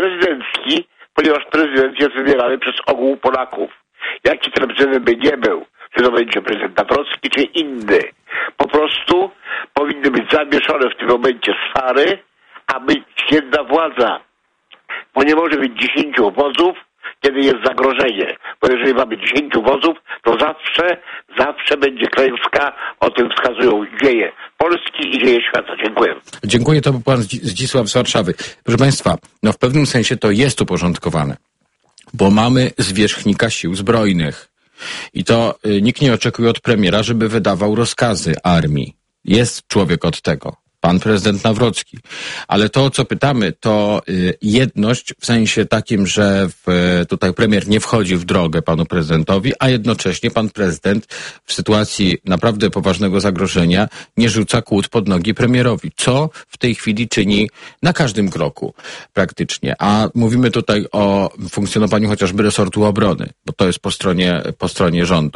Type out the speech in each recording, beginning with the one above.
prezydencki, ponieważ prezydent jest wybierany przez ogół Polaków. Jaki ten prezydent by nie był, czy to będzie prezydent Nawrocki, czy inny. Po prostu powinny być zamieszane w tym momencie sfary, a być jedna władza. Bo nie może być 10 obozów, kiedy jest zagrożenie. Bo jeżeli mamy 10 obozów, to zawsze będzie klęska. O tym wskazują dzieje Polski i dzieje świata. Dziękuję. Dziękuję, to był pan Zdzisław z Warszawy. Proszę państwa, w pewnym sensie to jest uporządkowane, bo mamy zwierzchnika sił zbrojnych. I to nikt nie oczekuje od premiera, żeby wydawał rozkazy armii. Jest człowiek od tego. Pan prezydent Nawrocki. Ale to, o co pytamy, to jedność w sensie takim, że tutaj premier nie wchodzi w drogę panu prezydentowi, a jednocześnie pan prezydent w sytuacji naprawdę poważnego zagrożenia nie rzuca kłód pod nogi premierowi, co w tej chwili czyni na każdym kroku praktycznie. A mówimy tutaj o funkcjonowaniu chociażby resortu obrony, bo to jest po stronie rządu.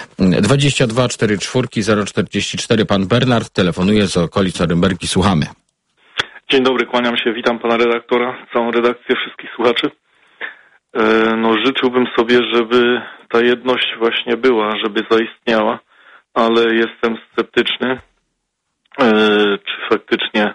22 44 044 pan Bernard telefonuje z okolic Orymbergi. Słuchamy. Dzień dobry, kłaniam się, witam pana redaktora, całą redakcję, wszystkich słuchaczy. Życzyłbym sobie, żeby ta jedność właśnie była, żeby zaistniała, ale jestem sceptyczny, czy faktycznie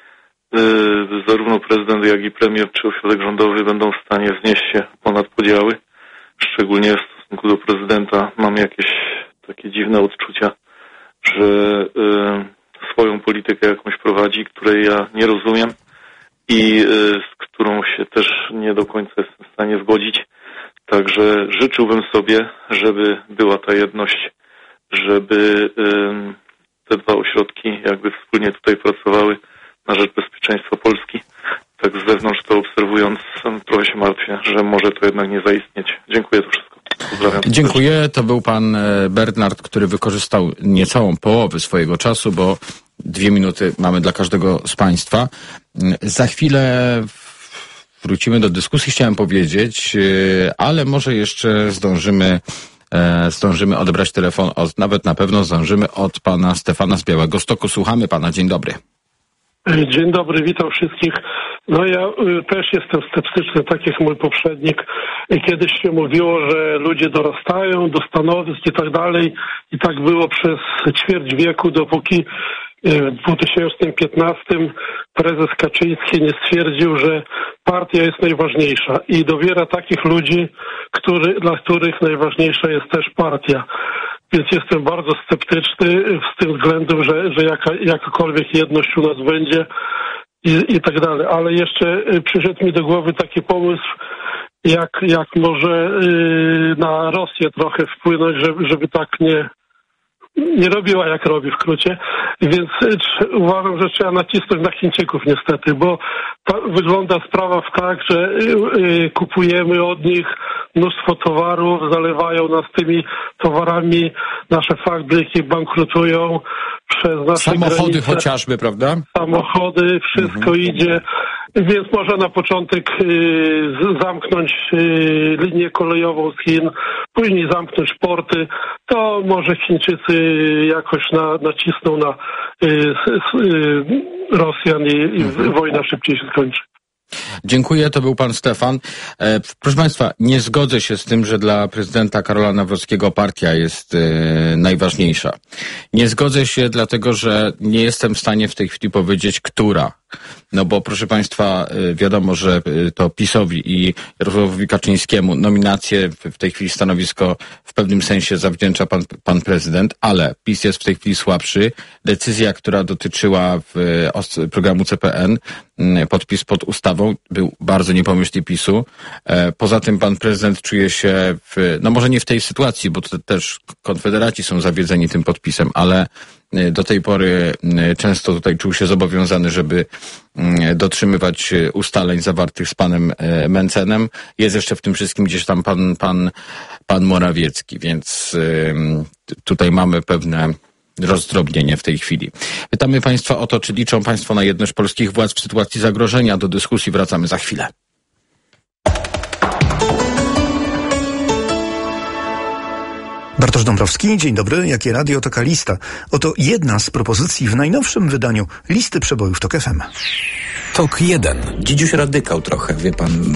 zarówno prezydent, jak i premier, czy ośrodek rządowy będą w stanie wznieść się ponad podziały. Szczególnie w stosunku do prezydenta mam jakieś takie dziwne odczucia, że swoją politykę jakąś prowadzi, której ja nie rozumiem i z którą się też nie do końca jestem w stanie zgodzić. Także życzyłbym sobie, żeby była ta jedność, żeby te dwa ośrodki jakby wspólnie tutaj pracowały na rzecz bezpieczeństwa Polski. Tak z zewnątrz to obserwując, trochę się martwię, że może to jednak nie zaistnieć. Dziękuję, to wszystko. Pozdrawiam. Dziękuję. To był pan Bernard, który wykorzystał niecałą połowę swojego czasu, bo 2 minuty mamy dla każdego z państwa. Za chwilę wrócimy do dyskusji, chciałem powiedzieć, ale może jeszcze zdążymy odebrać telefon, nawet na pewno zdążymy od pana Stefana z Białegostoku. Słuchamy pana, dzień dobry. Dzień dobry, witam wszystkich. Ja też jestem sceptyczny, tak jak mój poprzednik. Kiedyś się mówiło, że ludzie dorastają do stanowisk i tak dalej. I tak było przez ćwierć wieku, dopóki w 2015 prezes Kaczyński nie stwierdził, że partia jest najważniejsza i dobiera takich ludzi, dla których najważniejsza jest też partia. Więc jestem bardzo sceptyczny z tym względem, że jakakolwiek jedność u nas będzie i tak dalej. Ale jeszcze przyszedł mi do głowy taki pomysł, jak może na Rosję trochę wpłynąć, żeby tak nie robiła jak robi w skrócie, więc uważam, że trzeba nacisnąć na Chińczyków niestety, bo wygląda sprawa tak, że kupujemy od nich mnóstwo towarów, zalewają nas tymi towarami, nasze fabryki bankrutują przez nasze samochody granice. Chociażby, prawda? Samochody, wszystko idzie. Więc może na początek zamknąć linię kolejową z Chin, później zamknąć porty, to może Chińczycy jakoś nacisną na Rosjan i wojna szybciej się skończy. Dziękuję, to był pan Stefan. Proszę państwa, nie zgodzę się z tym, że dla prezydenta Karola Nawrockiego partia jest najważniejsza. Nie zgodzę się dlatego, że nie jestem w stanie w tej chwili powiedzieć, która. Bo proszę państwa, wiadomo, że to PiS-owi i Jarosławowi Kaczyńskiemu nominację, w tej chwili stanowisko w pewnym sensie zawdzięcza pan prezydent, ale PiS jest w tej chwili słabszy. Decyzja, która dotyczyła programu CPN, podpis pod ustawą, był bardzo niepomyślny PiS-u. Poza tym pan prezydent czuje się może nie w tej sytuacji, bo to też konfederaci są zawiedzeni tym podpisem, ale do tej pory często tutaj czuł się zobowiązany, żeby dotrzymywać ustaleń zawartych z panem Mencenem. Jest jeszcze w tym wszystkim gdzieś tam pan Morawiecki, więc tutaj mamy pewne rozdrobnienie w tej chwili. Pytamy państwa o to, czy liczą państwo na jedność polskich władz w sytuacji zagrożenia. Do dyskusji wracamy za chwilę. Bartosz Dąbrowski, dzień dobry. Jakie radio, taka lista. Oto jedna z propozycji w najnowszym wydaniu listy przebojów TOK FM. TOK 1. Dzidziuś radykał trochę, wie pan.